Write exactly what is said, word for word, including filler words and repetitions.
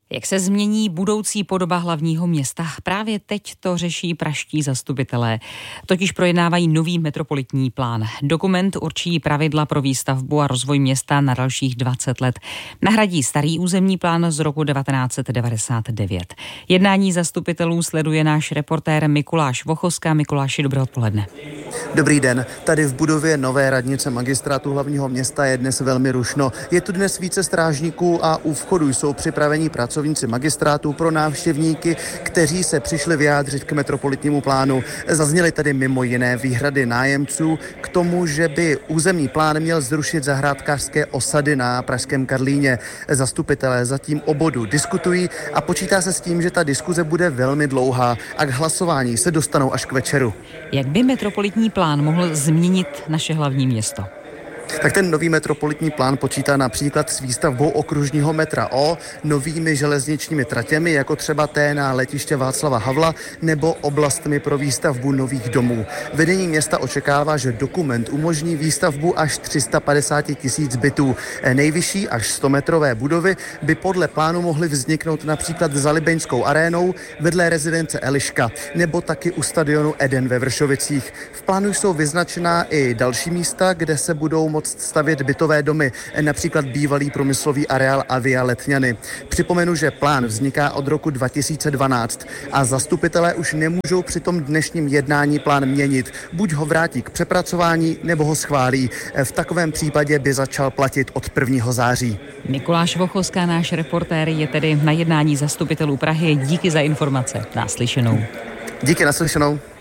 Jak se změní budoucí podoba hlavního města? Právě teď to řeší pražští zastupitelé. Totiž projednávají nový metropolitní plán. Dokument určí pravidla pro výstavbu a rozvoj města na dalších dvacet let. Nahradí starý územní plán z roku devatenáct set devadesát devět. Jednání zastupitelů sleduje náš reportér Mikuláš Vochoska. Mikuláši, dobré odpoledne. Dobrý den. Tady v budově nové radnice magistrátu hlavního města je dnes velmi rušno. Je tu dnes více strážníků a u vchodu jsou připraveni pracovníci magistrátu pro návštěvníky, kteří se přišli vyjádřit k metropolitnímu plánu. Zazněly tady mimo jiné výhrady nájemců k tomu, že by územní plán měl zrušit zahrádkářské osady na pražském Karlíně. Zastupitelé zatím o bodu diskutují a počítá se s tím, že ta diskuze bude velmi dlouhá a k hlasování se dostanou až k večeru. Jak by metropolitní plán mohl změnit naše hlavní město? Tak ten nový metropolitní plán počítá například s výstavbou okružního metra O, novými železničními tratěmi, jako třeba té na letiště Václava Havla, nebo oblastmi pro výstavbu nových domů. Vedení města očekává, že dokument umožní výstavbu až tři sta padesát tisíc bytů. Nejvyšší až stometrové budovy by podle plánu mohly vzniknout například za Libeňskou arénou, vedle rezidence Eliška, nebo taky u stadionu Eden ve Vršovicích. V plánu jsou vyznačená i další místa, kde se budou moct stavět bytové domy, například bývalý průmyslový areál Avia Letňany. Připomenu, že plán vzniká od roku dva tisíce dvanáct a zastupitelé už nemůžou při tom dnešním jednání plán měnit. Buď ho vrátí k přepracování, nebo ho schválí. V takovém případě by začal platit od prvního září. Mikuláš Vochoska, náš reportér, je tedy na jednání zastupitelů Prahy. Díky za informace. Naslyšenou. Díky, naslyšenou.